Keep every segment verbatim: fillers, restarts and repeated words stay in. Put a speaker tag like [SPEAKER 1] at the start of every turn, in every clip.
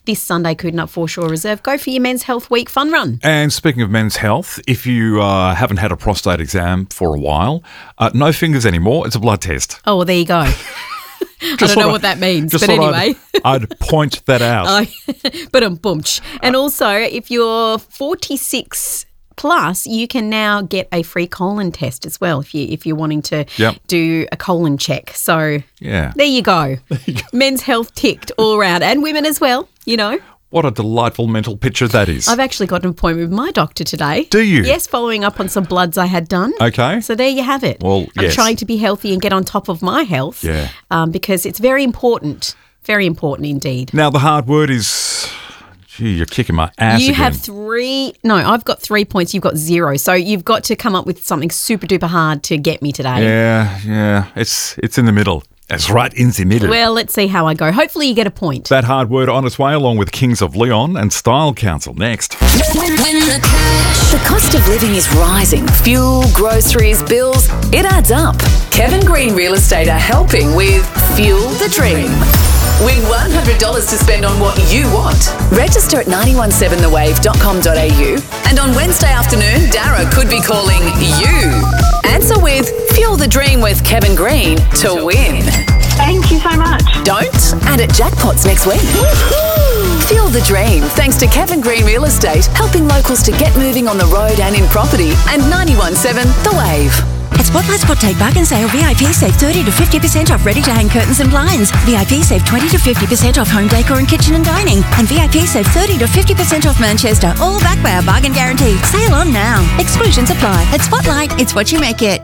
[SPEAKER 1] this Sunday, Koothup Foreshore Reserve. Go for your Men's Health Week fun run.
[SPEAKER 2] And speaking of men's health, if you uh, haven't had a prostate exam for a while, uh, no fingers anymore. It's a blood test.
[SPEAKER 1] Oh, well, there you go. I don't know what that means, but anyway.
[SPEAKER 2] I'd, I'd point that out.
[SPEAKER 1] Oh, but um, boomch. And also, if you're forty-six plus, you can now get a free colon test as well if you if you're wanting to
[SPEAKER 2] yep.
[SPEAKER 1] do a colon check. So
[SPEAKER 2] yeah,
[SPEAKER 1] there you go. There you go. Men's health ticked all around, and women as well. You know.
[SPEAKER 2] What a delightful mental picture that is.
[SPEAKER 1] I've actually got an appointment with my doctor today.
[SPEAKER 2] Do you?
[SPEAKER 1] Yes, following up on some bloods I had done.
[SPEAKER 2] Okay.
[SPEAKER 1] So there you have it.
[SPEAKER 2] Well,
[SPEAKER 1] I'm
[SPEAKER 2] yes.
[SPEAKER 1] trying to be healthy and get on top of my health.
[SPEAKER 2] Yeah.
[SPEAKER 1] Um, because it's very important. Very important indeed.
[SPEAKER 2] Now, the hard word is, gee, you're kicking my ass
[SPEAKER 1] You
[SPEAKER 2] again.
[SPEAKER 1] have three, no, I've got three points. You've got zero. So you've got to come up with something super duper hard to get me today.
[SPEAKER 2] Yeah, yeah. It's, it's in the middle. It's right in the middle.
[SPEAKER 1] Well, let's see how I go. Hopefully you get a point.
[SPEAKER 2] That hard word on its way, along with Kings of Leon and Style Council next.
[SPEAKER 3] Win the cash. The cost of living is rising. Fuel, groceries, bills, it adds up. Kevin Green Real Estate are helping with Fuel the Dream. Win one hundred dollars to spend on what you want. Register at nine one seven the wave dot com dot a u, and on Wednesday afternoon, Dara could be calling you. Answer with Fuel the Dream with Kevin Green to win.
[SPEAKER 4] Thank you so much.
[SPEAKER 3] Don't? And at Jackpots next week. Fuel the Dream, thanks to Kevin Green Real Estate, helping locals to get moving on the road and in property, and nine one seven The Wave.
[SPEAKER 5] At Spotlight Spot Take Bargain Sale, V I P save thirty to fifty percent off ready-to-hang curtains and blinds. V I P save twenty to fifty percent off home decor and kitchen and dining. And V I P save thirty to fifty percent off Manchester, all backed by our bargain guarantee. Sale on now. Exclusions apply. At Spotlight, it's what you make it.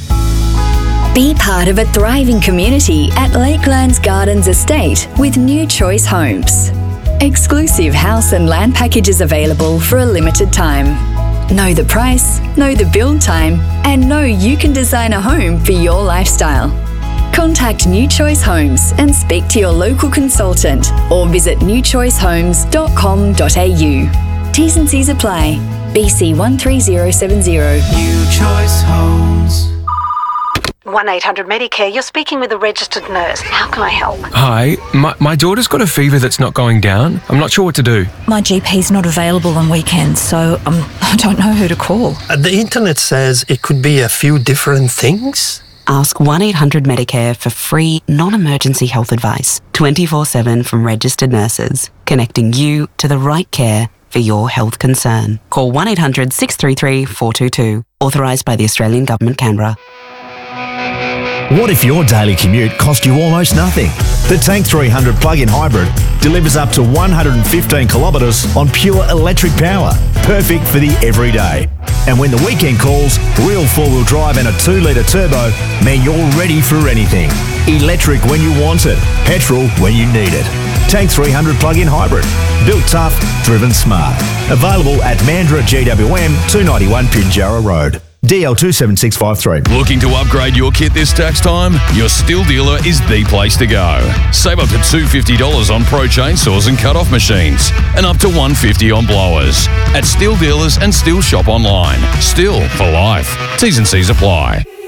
[SPEAKER 6] Be part of a thriving community at Lakelands Gardens Estate with New Choice Homes. Exclusive house and land packages available for a limited time. Know the price, know the build time, and know you can design a home for your lifestyle. Contact New Choice Homes and speak to your local consultant or visit new choice homes dot com dot a u. T's and C's apply. B C one three zero seven zero.
[SPEAKER 7] New Choice Homes.
[SPEAKER 8] one eight hundred Medicare, you're speaking with a registered nurse. How can I help?
[SPEAKER 9] Hi, my, my daughter's got a fever that's not going down. I'm not sure what to do.
[SPEAKER 10] My G P's not available on weekends, so um, I don't know who to call.
[SPEAKER 11] Uh, the internet says it could be a few different things.
[SPEAKER 12] Ask one eight hundred Medicare for free, non-emergency health advice, twenty-four seven from registered nurses, connecting you to the right care for your health concern. Call one eight hundred six three three four two two, authorised by the Australian Government, Canberra.
[SPEAKER 13] What if your daily commute cost you almost nothing? The Tank three hundred plug-in hybrid delivers up to one hundred fifteen kilometres on pure electric power, perfect for the everyday. And when the weekend calls, real four-wheel drive and a two litre turbo mean you're ready for anything. Electric when you want it, petrol when you need it. Tank three hundred plug-in hybrid, built tough, driven smart. Available at Mandurah G W M two ninety-one Pinjarra Road. D L two seven six five three.
[SPEAKER 14] Looking to upgrade your kit this tax time? Your Stihl dealer is the place to go. Save up to two hundred fifty dollars on pro chainsaws and cut-off machines, and up to one hundred fifty dollars on blowers. At Stihl dealers and Stihl shop online. Stihl for life. T's and C's apply.